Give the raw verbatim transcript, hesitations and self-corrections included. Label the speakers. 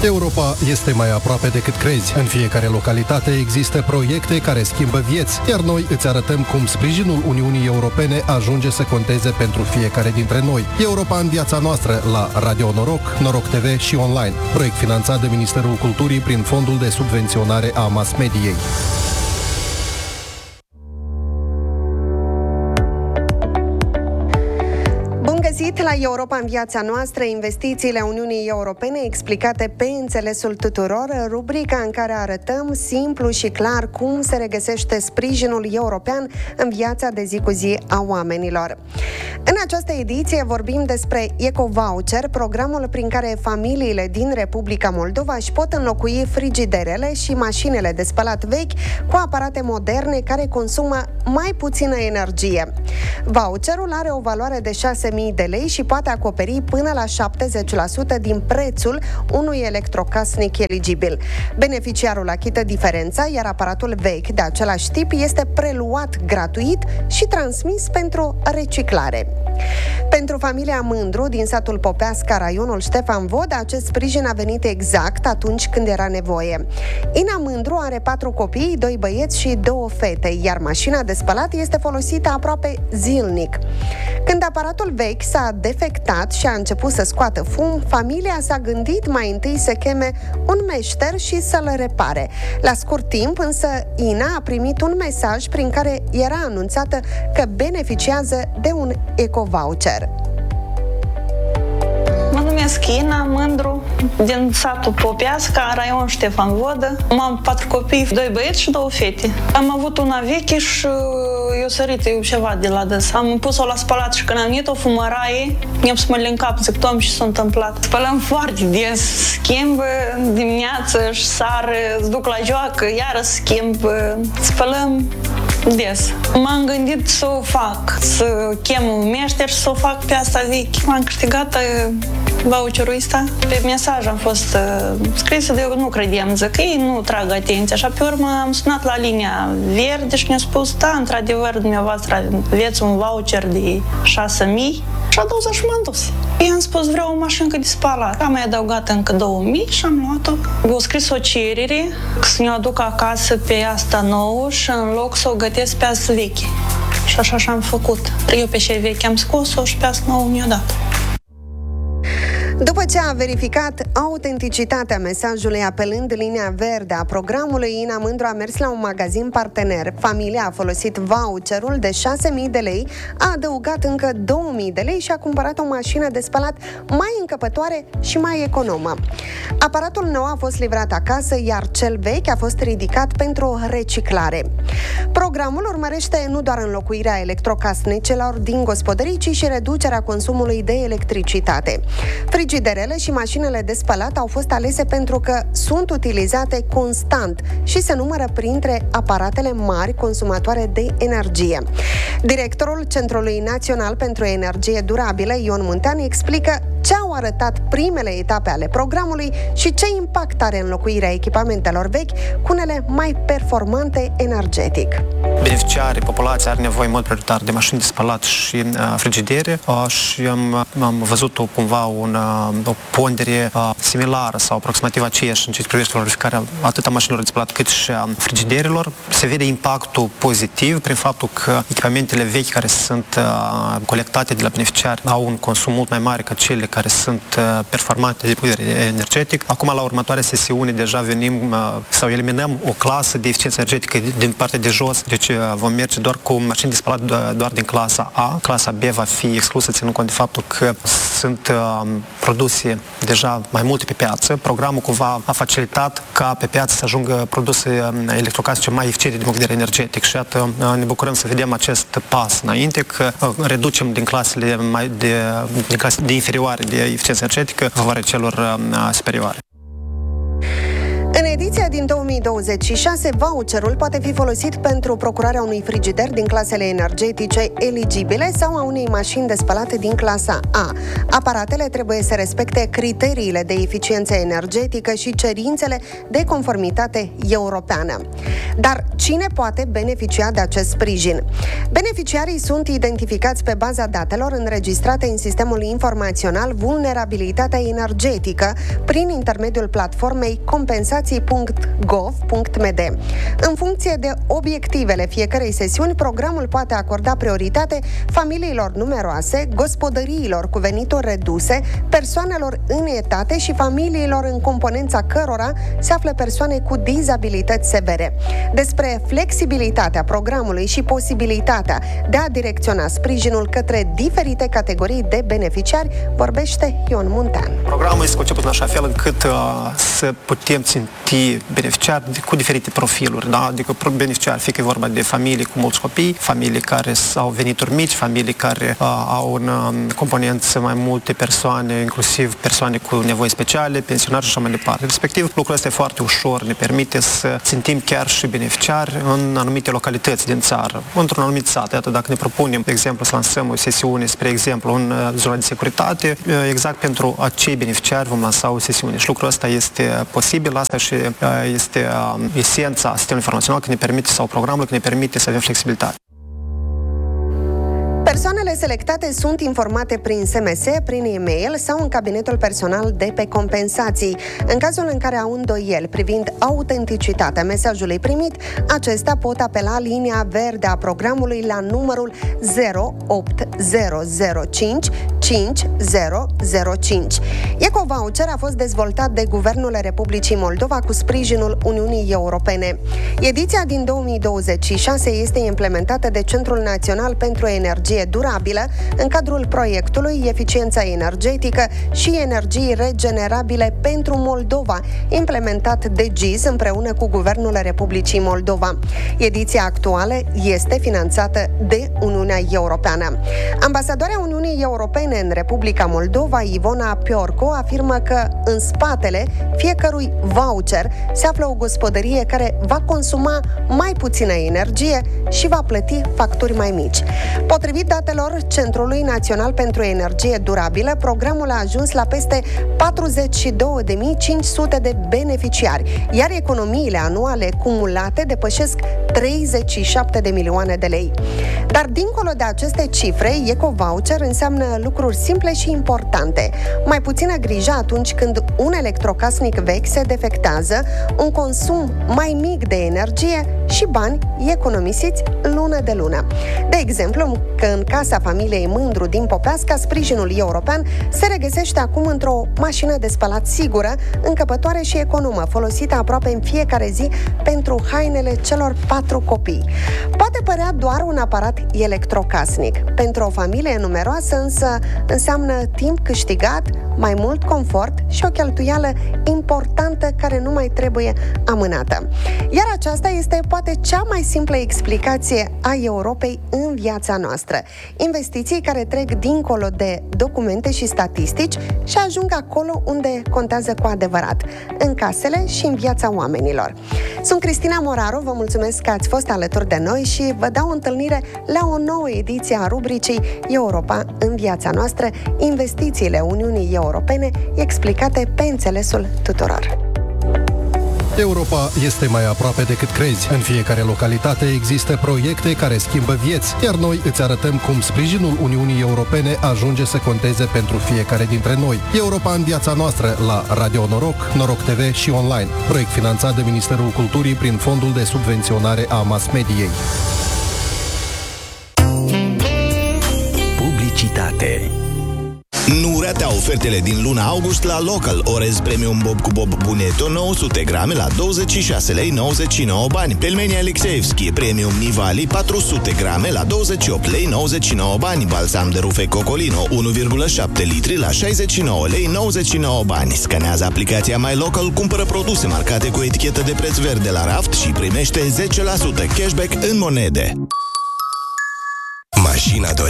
Speaker 1: Europa este mai aproape decât crezi. În fiecare localitate există proiecte care schimbă vieți, iar noi îți arătăm cum sprijinul Uniunii Europene ajunge să conteze pentru fiecare dintre noi. Europa în viața noastră la Radio Noroc, Noroc T V și online. Proiect finanțat de Ministerul Culturii prin Fondul de Subvenționare a Mass Mediei.
Speaker 2: La Europa în viața noastră, investițiile Uniunii Europene explicate pe înțelesul tuturor, rubrica în care arătăm simplu și clar cum se regăsește sprijinul european în viața de zi cu zi a oamenilor. În această ediție vorbim despre EcoVoucher, programul prin care familiile din Republica Moldova își pot înlocui frigiderele și mașinile de spălat vechi cu aparate moderne care consumă mai puțină energie. Voucherul are o valoare de șase mii de lei și poate acoperi până la șaptezeci la sută din prețul unui electrocasnic eligibil. Beneficiarul achită diferența, iar aparatul vechi de același tip este preluat gratuit și transmis pentru reciclare. Pentru familia Mândru din satul Popeasca, raionul Ștefan Vodă, acest sprijin a venit exact atunci când era nevoie. Ina Mândru are patru copii, doi băieți și două fete, iar mașina de spălat este folosită aproape zilnic. Când aparatul vechi s-a defectat și a început să scoată fum, familia s-a gândit mai întâi să cheme un meșter și să-l repare. La scurt timp, însă, Ina a primit un mesaj prin care era anunțată că beneficiază de un eco-voucher.
Speaker 3: Mă numesc Ina Mândru, din satul Popeasca, raion Ștefan Vodă. Am patru copii, doi băieți și două fete. Am avut una veche și eu sărit eu ceva de la des. Am pus-o la spălat și când am venit o fumăraie, mi-am să mă în cap, zic, Doamne, ce s-a întâmplat. Spălăm foarte des, schimb dimineață și sară, duc la joacă, iară schimb, spălăm des. M-am gândit să o fac, să chem un meșter și să o fac pe asta veche. M-am câștigat voucherul ăsta. Pe mesaj am fost uh, scrisă, de eu nu credeam, zic că ei nu trag atenție. Așa pe urmă am sunat la linia verde și mi-a spus, da, într-adevăr, dumneavoastră aveți un voucher de șase mii și a dus și m-am dus. I-am spus, vreau o mașină de spălat. Am mai adăugat încă două mii și am luat-o. Eu scris o cerere să ne-o aduc acasă pe asta nouă și în loc să o gătesc pe asta veche. Și așa și-am făcut. Eu pe cea veche am scos-o și pe asta nouă mi-o dat.
Speaker 2: După ce a verificat autenticitatea mesajului apelând linia verde a programului, Ina Mândru a mers la un magazin partener. Familia a folosit voucherul de șase mii de lei, a adăugat încă două mii de lei și a cumpărat o mașină de spălat mai încăpătoare și mai economă. Aparatul nou a fost livrat acasă, iar cel vechi a fost ridicat pentru reciclare. Programul urmărește nu doar înlocuirea electrocasnicelor din gospodării, ci și reducerea consumului de electricitate. Frigiderele și mașinile de spălat au fost alese pentru că sunt utilizate constant și se numără printre aparatele mari consumatoare de energie. Directorul Centrului Național pentru Energie Durabilă, Ion Muntean, explică ce au arătat primele etape ale programului și ce impact are înlocuirea echipamentelor vechi cu unele mai performante energetic.
Speaker 4: Beneficiarii, populația are nevoie în mod prioritar de mașini de spălat și uh, frigidere uh, și am, am văzut o, cumva un, uh, o pondere uh, similară sau aproximativ aceeași în ce privește valorificarea atât a mașinilor de spălat cât și a frigiderilor. Se vede impactul pozitiv prin faptul că echipamentele vechi care sunt uh, colectate de la beneficiari au un consum mult mai mare ca cele care sunt uh, performante de punct de vedere energetic. Acum, la următoarea sesiune, deja venim uh, sau eliminăm o clasă de eficiență energetică din partea de jos, deci uh, vom merge doar cu mașini de spălat doar din clasa A. Clasa B va fi exclusă, ținând cont de faptul că sunt uh, produse deja mai multe pe piață. Programul cumva a facilitat ca pe piață să ajungă produse electrocasnice mai eficiente din punct de vedere energetic și iată, uh, ne bucurăm să vedem acest pas înainte, că uh, reducem din clasele mai de, din clase de inferioare de eficiență energetică favoarea celor uh, superioare.
Speaker 2: În ediția din două mii douăzeci și șase, voucherul poate fi folosit pentru procurarea unui frigider din clasele energetice eligibile sau a unei mașini de spălat din clasa A. Aparatele trebuie să respecte criteriile de eficiență energetică și cerințele de conformitate europeană. Dar cine poate beneficia de acest sprijin? Beneficiarii sunt identificați pe baza datelor înregistrate în sistemul informațional Vulnerabilitatea energetică prin intermediul platformei compensații punct gov punct m d. În funcție de obiectivele fiecărei sesiuni, programul poate acorda prioritate familiilor numeroase, gospodăriilor cu venituri reduse, persoanelor în etate și familiilor în componența cărora se află persoane cu dizabilități severe. Despre flexibilitatea programului și posibilitatea de a direcționa sprijinul către diferite categorii de beneficiari vorbește Ion Muntean.
Speaker 4: Programul este conceput în așa fel încât uh, să putem ținti beneficiari cu diferite profiluri, da? Adică beneficiari, fie că e vorba de familii cu mulți copii, familii care au venituri mici, familii care uh, au în uh, componență mai multe persoane, inclusiv persoane cu nevoi speciale, pensionari și așa mai departe. Respectiv, lucrul ăsta e foarte ușor, ne permite să țintim chiar și beneficiari în anumite localități din țară, într-un anumit sat. Iată, dacă ne propunem, de exemplu, să lansăm o sesiune, spre exemplu, în zona de securitate, exact pentru acei beneficiari vom lansa o sesiune. Și lucrul ăsta este posibil, asta și este esența sistemului informațional, că ne permite, sau programul, că ne permite să avem flexibilitate.
Speaker 2: Persoanele selectate sunt informate prin S M S, prin e-mail sau în cabinetul personal de pe compensații. În cazul în care au îndoieli privind autenticitatea mesajului primit, acestea pot apela linia verde a programului la numărul zero opt zero zero cinci cinci zero zero cinci. Ecovoucher a fost dezvoltat de Guvernul Republicii Moldova cu sprijinul Uniunii Europene. Ediția din două mii douăzeci și șase este implementată de Centrul Național pentru Energie Durabilă în cadrul proiectului Eficiența energetică și energii regenerabile pentru Moldova, implementat de G I Z împreună cu Guvernul Republicii Moldova. Ediția actuală este finanțată de Uniunea Europeană. Ambasadoarea Uniunii Europene în Republica Moldova, Ivona Piorco, afirmă că în spatele fiecărui voucher se află o gospodărie care va consuma mai puțină energie și va plăti facturi mai mici. Potrivit datelor Centrului Național pentru Energie Durabilă, programul a ajuns la peste patruzeci și două de mii cinci sute de beneficiari, iar economiile anuale cumulate depășesc treizeci și șapte de milioane de lei. Dar dincolo de aceste cifre, Ecovoucher înseamnă lucruri simple și importante. Mai puțină grijă atunci când un electrocasnic vechi se defectează, un consum mai mic de energie și bani economisiți lună de lună. De exemplu, că în casa familiei Mândru din Popeasca, sprijinul european se regăsește acum într-o mașină de spălat sigură, încăpătoare și economă, folosită aproape în fiecare zi pentru hainele celor patru copii. Poate părea doar un aparat electrocasnic. Pentru o familie numeroasă însă înseamnă timp câștigat, mai mult confort și o cheltuială importantă care nu mai trebuie amânată. Iar aceasta este poate cea mai simplă explicație a Europei în viața noastră. Investiții care trec dincolo de documente și statistici și ajung acolo unde contează cu adevărat, în casele și în viața oamenilor. Sunt Cristina Moraru, vă mulțumesc că ați fost alături de noi și vă dau întâlnire la o nouă ediție a rubricii Europa în viața noastră, investițiile Uniunii Europene explicate pe înțelesul tuturor.
Speaker 1: Europa este mai aproape decât crezi. În fiecare localitate există proiecte care schimbă vieți, iar noi îți arătăm cum sprijinul Uniunii Europene ajunge să conteze pentru fiecare dintre noi. Europa în viața noastră la Radio Noroc, Noroc T V și online. Proiect finanțat de Ministerul Culturii prin Fondul de Subvenționare a Mass Mediei.
Speaker 5: Publicitate. Nu ratea ofertele din luna august la Local. Orez Premium Bob cu Bob Buneto nouă sute grame la douăzeci și șase lei nouăzeci și nouă bani. Pelmeni Alexeevski Premium Nivali patru sute grame la douăzeci și opt lei nouăzeci și nouă bani. Balsam de rufe Cocolino unu virgulă șapte litri la șaizeci și nouă lei nouăzeci și nouă bani. Scanează aplicația My Local, cumpără produse marcate cu etichetă de preț verde la raft și primește zece la sută cashback în monede. Mașina dorit.